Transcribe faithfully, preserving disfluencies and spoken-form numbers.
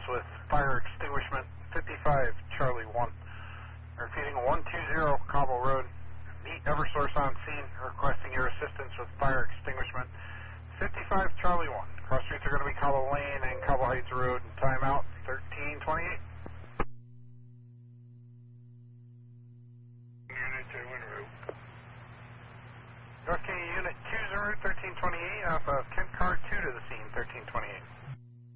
with fire extinguishment fifty-five Charlie one. Repeating one two zero Cobble Road. Meet Eversource on scene requesting your assistance with fire extinguishment fifty-five Charlie one. Cross streets are going to be Cobble Lane and Cobble Heights Road. And timeout thirteen twenty-eight. Unit to Winroute. North K Unit two zero thirteen twenty-eight off of Kent Car two to the scene thirteen twenty-eight.